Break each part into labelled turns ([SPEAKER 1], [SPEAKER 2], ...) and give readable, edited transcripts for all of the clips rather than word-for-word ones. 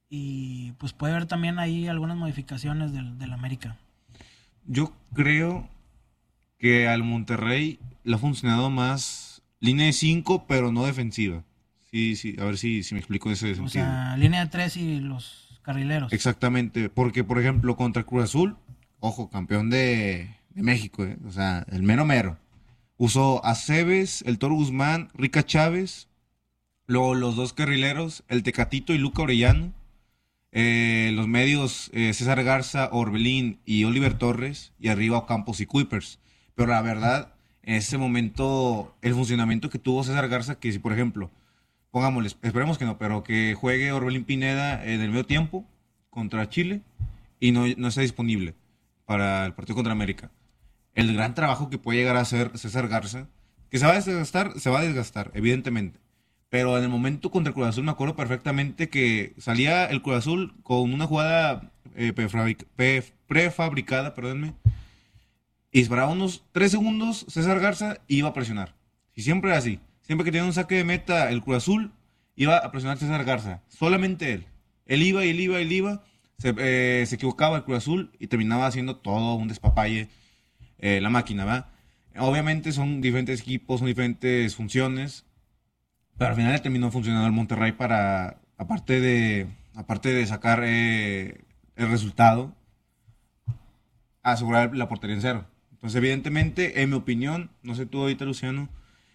[SPEAKER 1] y pues puede haber también ahí algunas modificaciones del América.
[SPEAKER 2] Yo creo que al Monterrey le ha funcionado más línea de 5, pero no defensiva. Sí, sí, a ver si me explico en ese
[SPEAKER 1] O
[SPEAKER 2] sentido.
[SPEAKER 1] sea, línea de tres y los carrileros.
[SPEAKER 2] Exactamente, porque por ejemplo contra Cruz Azul, ojo, campeón de México, o sea, el mero mero. Usó a Cebes, el Toro Guzmán, Rica Chávez, luego los dos carrileros, el Tecatito y Luca Orellano, los medios César Garza, Orbelín y Oliver Torres, y arriba Ocampos y Kuipers. Pero la verdad, en ese momento, el funcionamiento que tuvo César Garza, que si por ejemplo, pongámosle, esperemos que no, pero que juegue Orbelín Pineda en el medio tiempo contra Chile y no está disponible para el partido contra América. El gran trabajo que puede llegar a hacer César Garza, que se va a desgastar, evidentemente. Pero en el momento contra el Cruz Azul me acuerdo perfectamente que salía el Cruz Azul con una jugada prefabricada, perdónme, y esperaba unos 3 segundos, César Garza iba a presionar. Y siempre era así. Siempre que tenía un saque de meta el Cruz Azul, iba a presionar César Garza. Solamente él. Él iba y él iba y él iba. Se equivocaba el Cruz Azul y terminaba haciendo todo un despapalle la máquina, ¿va? Obviamente son diferentes equipos, son diferentes funciones, pero al final le terminó funcionando el Monterrey para, aparte de sacar el resultado, asegurar la portería en cero. Entonces, evidentemente, en mi opinión, no sé tú ahorita, Luciano,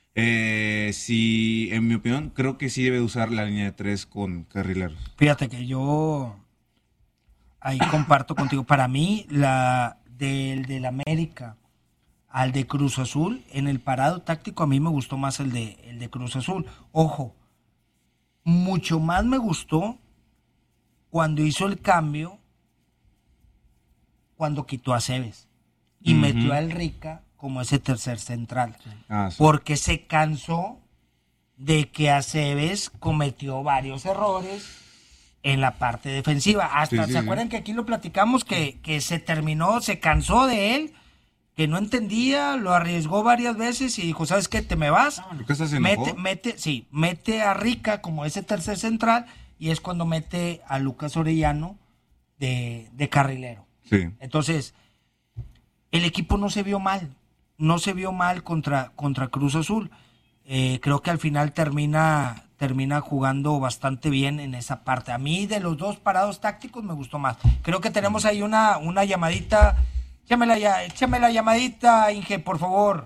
[SPEAKER 2] si, en mi opinión, creo que sí debe usar la línea de tres con carrileros.
[SPEAKER 1] Fíjate que yo ahí comparto contigo. Para mí, del América al de Cruz Azul, en el parado táctico a mí me gustó más el de Cruz Azul. Ojo, mucho más me gustó cuando hizo el cambio, cuando quitó a Cebes y metió a
[SPEAKER 2] Ujú.
[SPEAKER 1] Rica como ese tercer central.
[SPEAKER 2] Ah, sí.
[SPEAKER 1] Porque se cansó de que Aceves cometió varios errores en la parte defensiva.
[SPEAKER 2] Sí,
[SPEAKER 1] Hasta,
[SPEAKER 2] sí,
[SPEAKER 1] ¿se
[SPEAKER 2] sí.
[SPEAKER 1] acuerdan que aquí lo platicamos? Que se cansó de él, que no entendía, lo arriesgó varias veces y dijo, ¿sabes qué? Te me vas,
[SPEAKER 2] Creo que hasta se enojó.
[SPEAKER 1] mete a Rica como ese tercer central y es cuando mete a Lucas Orellano de carrilero.
[SPEAKER 2] Sí.
[SPEAKER 1] Entonces, el equipo no se vio mal, no se vio mal contra Cruz Azul. Creo que al final termina jugando bastante bien en esa parte. A mí de los dos parados tácticos me gustó más. Creo que tenemos ahí una llamadita. Échame la llamadita, Inge, por favor.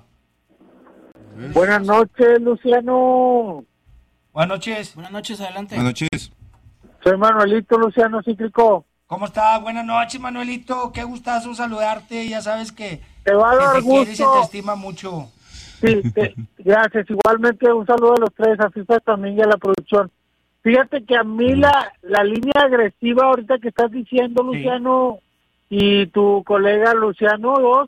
[SPEAKER 2] A ver.
[SPEAKER 3] Buenas noches, Luciano.
[SPEAKER 1] Buenas noches. Buenas noches, adelante.
[SPEAKER 2] Buenas noches.
[SPEAKER 3] Soy Manuelito Luciano Cíclico.
[SPEAKER 1] ¿Cómo estás? Buenas noches, Manuelito. Qué gustazo saludarte. Ya sabes
[SPEAKER 3] Te va a
[SPEAKER 1] que
[SPEAKER 3] dar
[SPEAKER 1] se quiere y se te
[SPEAKER 3] gusto.
[SPEAKER 1] estima mucho.
[SPEAKER 3] Sí, gracias. Igualmente un saludo a los tres, a FIFA también y a la producción. Fíjate que a mí la línea agresiva ahorita que estás diciendo,
[SPEAKER 1] Sí.
[SPEAKER 3] Luciano, y tu colega Luciano dos,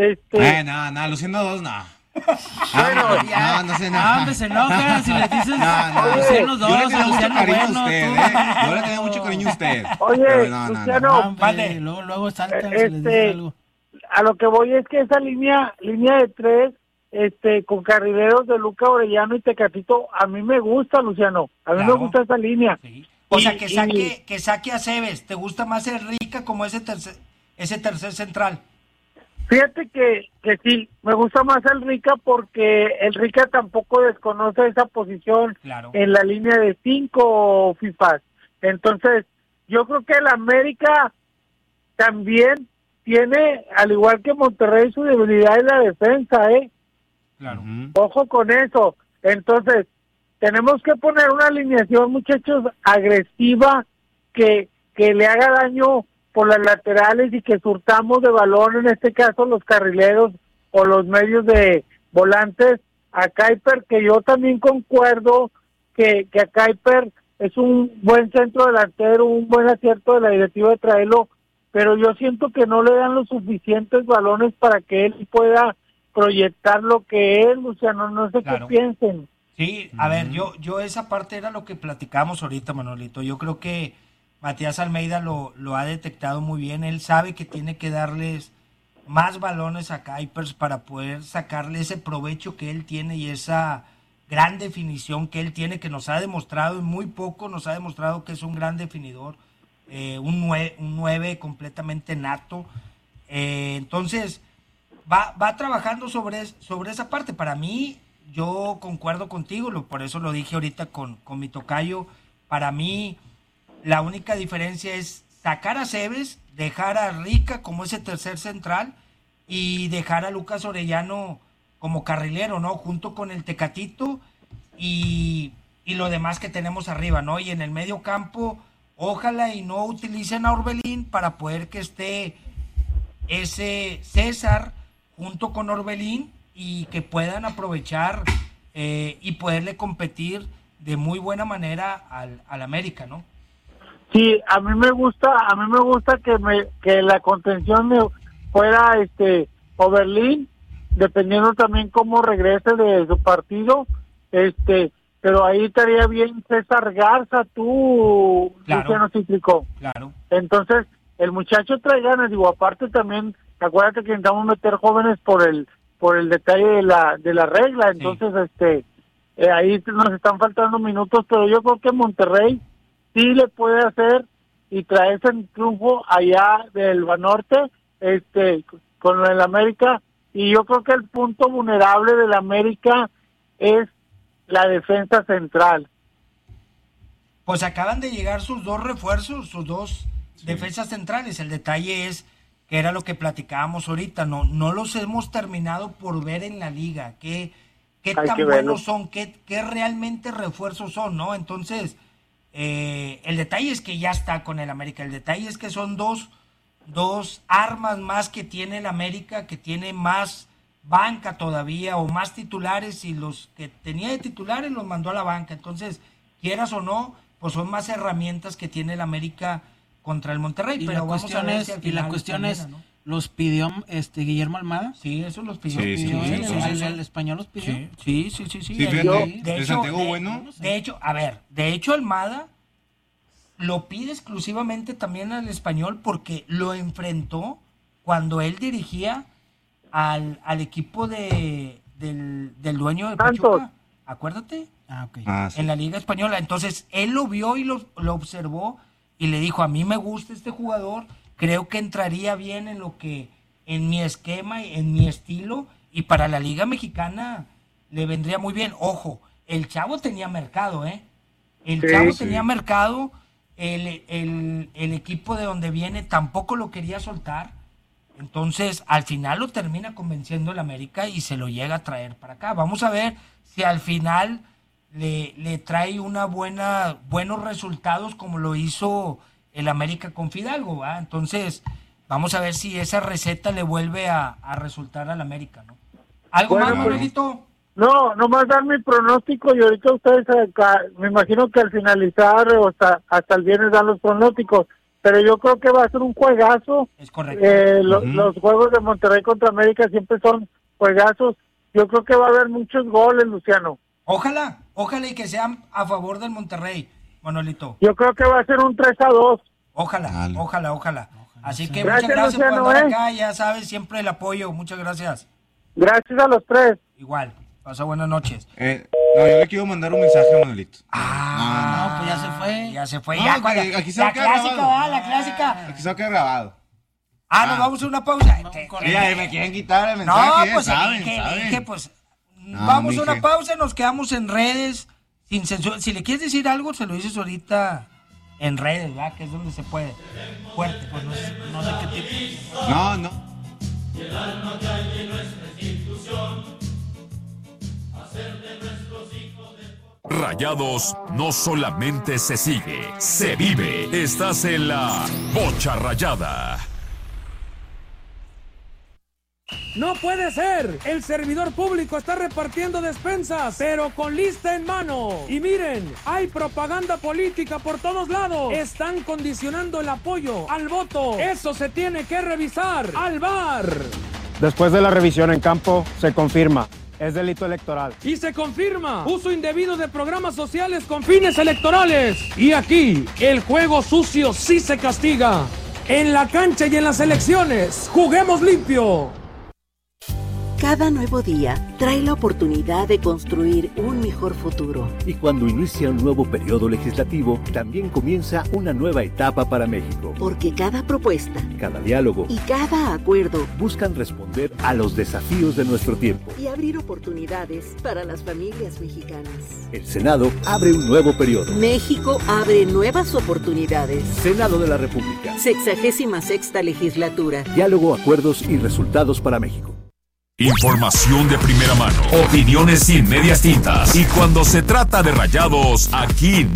[SPEAKER 2] No, Luciano 2, no.
[SPEAKER 3] Bueno,
[SPEAKER 2] No sé, no.
[SPEAKER 1] Ah, hombre, se enojan si le dices
[SPEAKER 2] No.
[SPEAKER 1] Luciano
[SPEAKER 2] Yo le
[SPEAKER 1] dos,
[SPEAKER 2] tengo mucho
[SPEAKER 1] Luciano
[SPEAKER 2] cariño a
[SPEAKER 1] bueno,
[SPEAKER 2] usted,
[SPEAKER 1] tú.
[SPEAKER 2] Yo le tengo mucho cariño a usted.
[SPEAKER 3] Oye,
[SPEAKER 2] Pero
[SPEAKER 3] Luciano,
[SPEAKER 1] No, hombre,
[SPEAKER 3] vale.
[SPEAKER 1] luego saltan si les dices algo.
[SPEAKER 3] A lo que voy es que esa línea de tres, con carrileros de Luca Orellano y Tecatito, a mí me gusta, Luciano, a mí me
[SPEAKER 1] Claro.
[SPEAKER 3] gusta esa línea.
[SPEAKER 1] Sí. O sea,
[SPEAKER 3] Y-
[SPEAKER 1] que saque a Cebes. ¿Te gusta más el Rica como ese tercer central?
[SPEAKER 3] Fíjate que sí, me gusta más el Rica porque el Rica tampoco desconoce esa posición
[SPEAKER 1] Claro.
[SPEAKER 3] en la línea de 5 FIFAs. Entonces, yo creo que el América también tiene, al igual que Monterrey, su debilidad en la defensa, ¿eh?
[SPEAKER 1] Claro.
[SPEAKER 2] Ujú.
[SPEAKER 3] Ojo con eso. Entonces, tenemos que poner una alineación, muchachos, agresiva, que le haga daño por las laterales y que surtamos de balón, en este caso los carrileros o los medios de volantes a Kuiper, que yo también concuerdo que a Kuiper es un buen centro delantero, un buen acierto de la directiva de traerlo, pero yo siento que no le dan los suficientes balones para que él pueda proyectar lo que es, Luciano, no sé
[SPEAKER 1] Claro.
[SPEAKER 3] qué piensen.
[SPEAKER 1] Sí, a ver, yo esa parte era lo que platicamos ahorita, Manolito. Yo creo que Matías Almeida lo ha detectado muy bien. Él sabe que tiene que darles más balones a Kuipers para poder sacarle ese provecho que él tiene y gran definición que él tiene, que nos ha demostrado, y muy poco nos ha demostrado que es un gran definidor, un 9 completamente nato. Entonces, va trabajando sobre esa parte. Para mí, yo concuerdo contigo, por eso lo dije ahorita con mi tocayo. Para mí, la única diferencia es sacar a Cebes, dejar a Rica como ese tercer central y dejar a Lucas Orellano como carrilero, ¿no? Junto con el Tecatito y lo demás que tenemos arriba, ¿no? Y en el medio campo, ojalá y no utilicen a Orbelín para poder que esté ese César junto con Orbelín y que puedan aprovechar y poderle competir de muy buena manera al América, ¿no?
[SPEAKER 3] Sí, a mí me gusta que la contención fuera Oberlin, dependiendo también cómo regrese de su partido, pero ahí estaría bien César Garza, tú,
[SPEAKER 1] claro,
[SPEAKER 3] Luciano Cítrico.
[SPEAKER 1] Claro.
[SPEAKER 3] Entonces, el muchacho trae ganas, digo, aparte también, acuérdate que intentamos meter jóvenes por el detalle de la regla, entonces ahí nos están faltando minutos, pero yo creo que Monterrey sí le puede hacer y traerse el triunfo allá del Banorte, con el América, y yo creo que el punto vulnerable del América es la defensa central.
[SPEAKER 1] Pues acaban de llegar sus dos refuerzos, sus dos defensas centrales. El detalle es que era lo que platicábamos ahorita, no los hemos terminado por ver en la liga, qué tan buenos son, qué realmente refuerzos son, ¿no? Entonces, el detalle es que ya está con el América, el detalle es que son dos armas más que tiene el América, que tiene más banca todavía o más titulares, y los que tenía de titulares los mandó a la banca. Entonces, quieras o no, pues son más herramientas que tiene el América contra el Monterrey. Pero
[SPEAKER 4] la cuestión es, ¿no? ¿Los pidió Guillermo Almada?
[SPEAKER 1] Sí, eso los pidió.
[SPEAKER 4] El español los pidió.
[SPEAKER 1] Sí.
[SPEAKER 2] De Santiago Bueno.
[SPEAKER 1] De hecho, Almada lo pide exclusivamente también al español porque lo enfrentó cuando él dirigía al equipo del dueño de Pachuca. Acuérdate.
[SPEAKER 4] Okay.
[SPEAKER 1] Sí. En la Liga Española. Entonces, él lo vio y lo observó y le dijo, a mí me gusta este jugador, creo que entraría bien en mi esquema, en mi estilo, y para la Liga Mexicana le vendría muy bien. Ojo, el chavo tenía mercado, tenía mercado, el equipo de donde viene tampoco lo quería soltar, entonces al final lo termina convenciendo el América y se lo llega a traer para acá. Vamos a ver si al final le trae buenos resultados como lo hizo el América con Fidalgo, ¿va? Entonces, vamos a ver si esa receta le vuelve a resultar al América, ¿no? ¿Algo más, Manuelito?
[SPEAKER 3] No, nomás dar mi pronóstico y ahorita ustedes, me imagino que al finalizar o hasta el viernes dan los pronósticos, pero yo creo que va a ser un juegazo.
[SPEAKER 1] Es correcto.
[SPEAKER 3] Los juegos de Monterrey contra América siempre son juegazos. Yo creo que va a haber muchos goles, Luciano.
[SPEAKER 1] Ojalá y que sean a favor del Monterrey, Manuelito.
[SPEAKER 3] Yo creo que va a ser un 3-2.
[SPEAKER 1] Ojalá. Así que
[SPEAKER 3] gracias,
[SPEAKER 1] muchas gracias
[SPEAKER 3] Luciano,
[SPEAKER 1] por estar acá, ya sabes, siempre el apoyo, muchas gracias.
[SPEAKER 3] Gracias a los tres.
[SPEAKER 1] Igual, pasa buenas noches.
[SPEAKER 2] Yo le quiero mandar un mensaje a Manuelito.
[SPEAKER 4] Pues ya se fue.
[SPEAKER 2] No, aquí se va a quedar grabado.
[SPEAKER 1] La clásica.
[SPEAKER 2] Aquí se va a quedar grabado.
[SPEAKER 1] Nos vamos a una pausa.
[SPEAKER 2] Me quieren quitar el mensaje.
[SPEAKER 1] No, pues
[SPEAKER 2] saben.
[SPEAKER 1] dije, pues vamos a una pausa, nos quedamos en redes, sin censura. Si le quieres decir algo, se lo dices ahorita en redes, ¿verdad? Que es donde se puede. Fuerte, pues no sé qué tipo.
[SPEAKER 2] No.
[SPEAKER 5] Y el alma que hay en nuestra institución, hacer de nuestros hijos de...
[SPEAKER 6] Rayados no solamente se sigue, se vive. Estás en la Bocha Rayada.
[SPEAKER 7] ¡No puede ser! El servidor público está repartiendo despensas, pero con lista en mano. Y miren, hay propaganda política por todos lados. Están condicionando el apoyo al voto. Eso se tiene que revisar al VAR.
[SPEAKER 8] Después de la revisión en campo, se confirma. Es delito electoral.
[SPEAKER 7] Y se confirma uso indebido de programas sociales con fines electorales. Y aquí, el juego sucio sí se castiga. En la cancha y en las elecciones, juguemos limpio.
[SPEAKER 9] Cada nuevo día trae la oportunidad de construir un mejor futuro.
[SPEAKER 10] Y cuando inicia un nuevo periodo legislativo, también comienza una nueva etapa para México.
[SPEAKER 9] Porque cada propuesta,
[SPEAKER 10] cada diálogo
[SPEAKER 9] y cada acuerdo
[SPEAKER 10] buscan responder a los desafíos de nuestro tiempo
[SPEAKER 9] y abrir oportunidades para las familias mexicanas.
[SPEAKER 10] El Senado abre un nuevo periodo.
[SPEAKER 9] México abre nuevas oportunidades.
[SPEAKER 10] Senado de la República.
[SPEAKER 9] 66ª legislatura.
[SPEAKER 10] Diálogo, acuerdos y resultados para México.
[SPEAKER 6] Información de primera mano, opiniones sin medias tintas. Y cuando se trata de Rayados, aquí